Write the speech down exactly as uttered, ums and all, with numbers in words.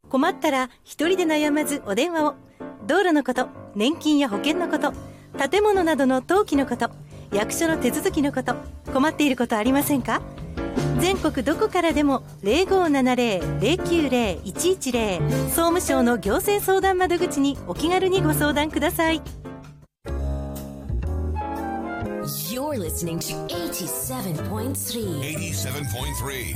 困ったら一人で悩まずお電話を。道路のこと、年金や保険のこと、建物などの登記のこと、役所の手続きのこと、困っていることありませんか？全国どこからでも ゼロごーななゼロ ゼロきゅうゼロ いちいちゼロ 総務省の行政相談窓口にお気軽にご相談ください。 You're listening to eighty-seven point three. eighty-seven point three